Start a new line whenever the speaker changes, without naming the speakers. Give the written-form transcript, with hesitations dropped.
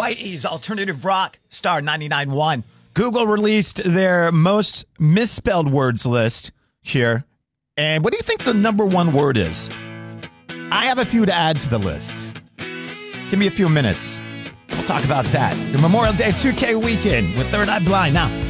Hawaii's alternative rock, Star 99.1. Google released their most misspelled words list here. And what do you think the number one word is? I have a few to add to the list. Give me a few minutes. We'll talk about that. Your Memorial Day 2K weekend with Third Eye Blind now.